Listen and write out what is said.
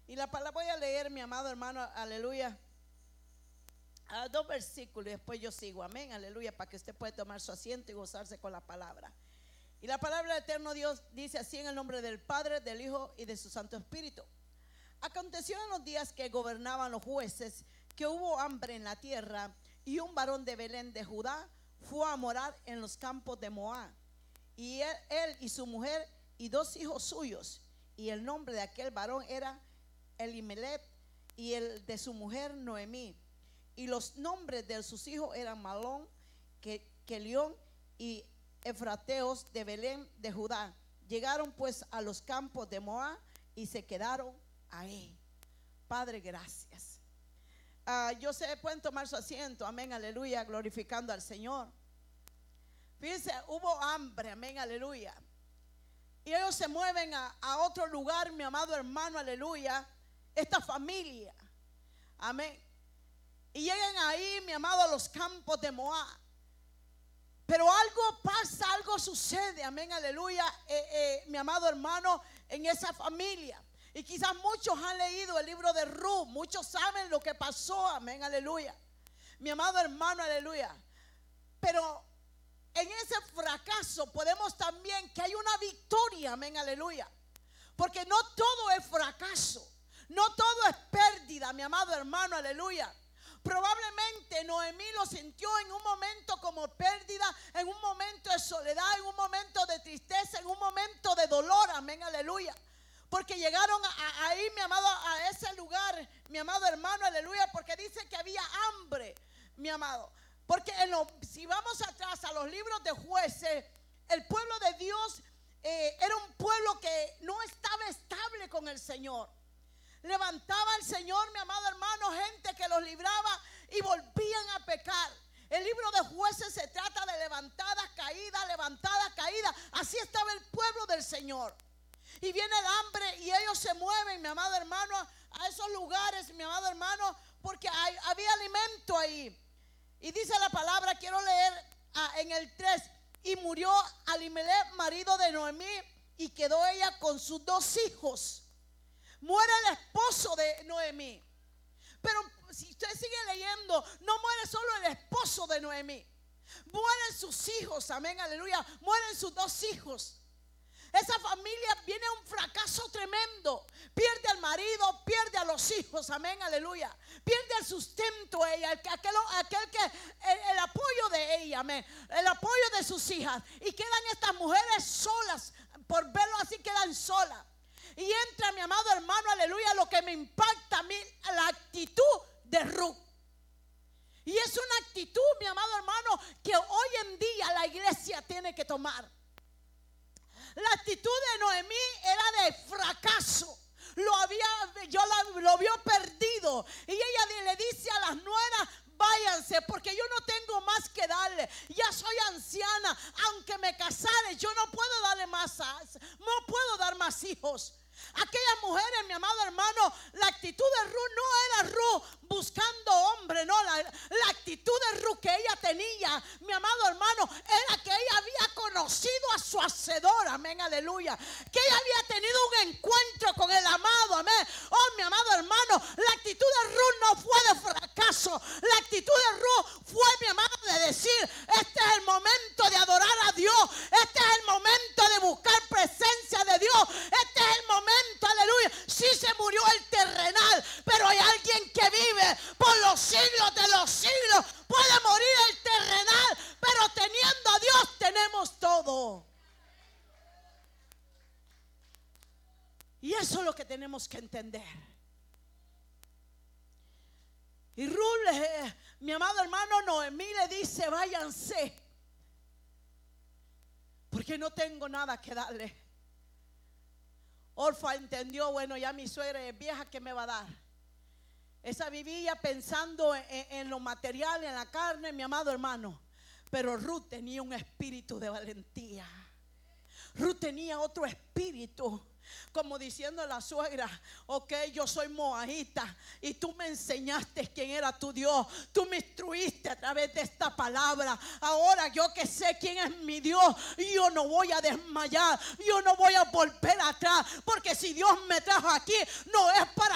Y la palabra voy a leer, mi amado hermano, aleluya, a 2 versículos y después yo sigo, amén, aleluya, para que usted pueda tomar su asiento y gozarse con la palabra. Y la palabra del eterno Dios dice así, en el nombre del Padre, del Hijo y de su Santo Espíritu. Aconteció en los días que gobernaban los jueces, que hubo hambre en la tierra, y un varón de Belén de Judá fue a morar en los campos de Moab, y él y su mujer y 2 hijos suyos, y el nombre de aquel varón era Elimelech, y el de su mujer Noemí, y los nombres de sus hijos eran Malón, Kelión y Efrateos de Belén de Judá. Llegaron pues a los campos de Moab y se quedaron ahí. Padre, gracias. Yo sé, pueden tomar su asiento, amén, aleluya, glorificando al Señor. Fíjense, hubo hambre, amén, aleluya, y ellos se mueven a otro lugar, mi amado hermano, aleluya, esta familia, amén, y llegan ahí, mi amado, a los campos de Moab. Pero algo pasa, algo sucede, amén, aleluya, mi amado hermano, en esa familia. Y quizás muchos han leído el libro de Ruth, muchos saben lo que pasó, amén, aleluya, mi amado hermano, aleluya. Pero en ese fracaso podemos también que hay una victoria, amén, aleluya. Porque no todo es fracaso, no todo es pérdida, mi amado hermano, aleluya. Probablemente Noemí lo sintió en un momento como pérdida, en un momento de soledad, en un momento de tristeza, en un momento de dolor, amén, aleluya. Porque llegaron ahí, mi amado, a ese lugar, mi amado hermano, aleluya, porque dice que había hambre, mi amado. Porque si vamos atrás a los libros de jueces, el pueblo de Dios era un pueblo que no estaba estable con el Señor. Levantaba al Señor, mi amado hermano, gente que los libraba y volvían a pecar. El libro de jueces se trata de levantadas, caídas, levantadas, caídas. Así estaba el pueblo del Señor. Y viene el hambre y ellos se mueven, mi amado hermano, a esos lugares, mi amado hermano, porque había alimento ahí. Y dice la palabra, quiero leer en el 3, y murió Elimelech, marido de Noemí, y quedó ella con sus 2 hijos. Muere el esposo de Noemí. Pero si usted sigue leyendo, no muere solo el esposo de Noemí, mueren sus hijos, amén, aleluya, mueren sus 2 hijos. Esa familia viene a un fracaso tremendo. Pierde al marido, pierde a los hijos, amén, aleluya. Pierde el sustento ella, el apoyo de ella, amén, el apoyo de sus hijas. Y quedan estas mujeres solas, por verlo así, quedan solas. Y entra, mi amado hermano, aleluya, lo que me impacta a mí, la actitud de Ruth. Y es una actitud, mi amado hermano, que hoy en día la iglesia tiene que tomar. La actitud de Noemí era de fracaso. Lo vio perdido. Y ella le dice a las nueras: váyanse, porque yo no tengo más que darle. Ya soy anciana. Aunque me casare, yo no puedo darle más. No puedo dar más hijos. Aquellas mujeres, mi amado hermano, la actitud de Ruth no era Ruth buscando hombre, no, la actitud de Ruth que ella tenía, mi amado hermano, era que ella había conocido a su hacedor, amén, aleluya, que ella había tenido un encuentro con el amado, amén. Oh, mi amado hermano, la actitud de Ruth no fue de fracaso, la actitud de Ruth fue, mi amado, de decir: este es el momento de adorar a Dios, este es el momento de buscar presencia de Dios, este es el momento, aleluya. Sí, se murió el terrenal, pero hay alguien que vive por los siglos de los siglos. Puede morir el terrenal, pero teniendo a Dios tenemos todo. Y eso es lo que tenemos que entender. Y Ruth, mi amado hermano, Noemí le dice: váyanse, porque no tengo nada que darle. Orfa entendió: bueno, ya mi suegra es vieja, ¿qué me va a dar? Esa vivía pensando en lo material, en la carne, mi amado hermano. Pero Ruth tenía un espíritu de valentía. Ruth tenía otro espíritu. Como diciendo a la suegra: ok, yo soy moabita y tú me enseñaste quién era tu Dios, tú me instruiste a través de esta palabra. Ahora yo que sé quién es mi Dios, yo no voy a desmayar, yo no voy a volver atrás, porque si Dios me trajo aquí, no es para